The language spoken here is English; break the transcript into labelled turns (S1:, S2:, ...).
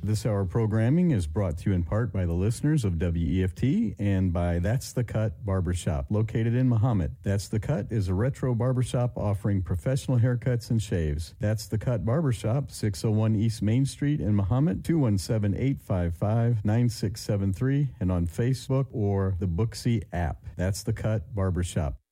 S1: This hour programming is brought to you in part by the listeners of WEFT and by That's the Cut Barbershop, located in Mahomet. That's the Cut is a retro barbershop offering professional haircuts and shaves. That's the Cut Barbershop, 601 East Main Street in Mahomet, 217-855-9673, and on Facebook or the Booksy app. That's the Cut Barbershop.